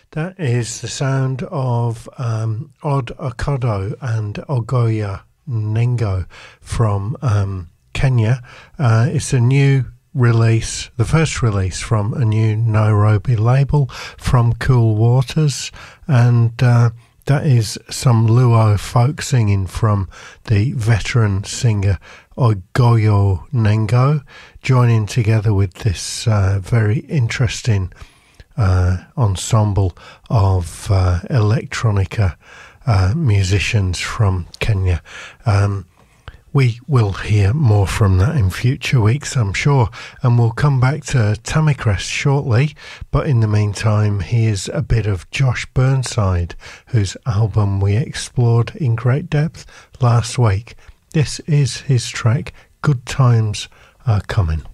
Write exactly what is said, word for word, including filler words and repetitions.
That is the sound of um, Od Okodo and Ogoya Nengo from um, Kenya. Uh, it's a new release, the first release from a new Nairobi label from Cool Waters, and uh, that is some Luo folk singing from the veteran singer Ogoyo Nengo, joining together with this uh, very interesting uh, ensemble of uh, electronica uh, musicians from Kenya. Um, We will hear more from that in future weeks, I'm sure, and we'll come back to Tamicrest shortly. But in the meantime, here's a bit of Josh Burnside, whose album we explored in great depth last week. This is his track, Good Times Are Coming.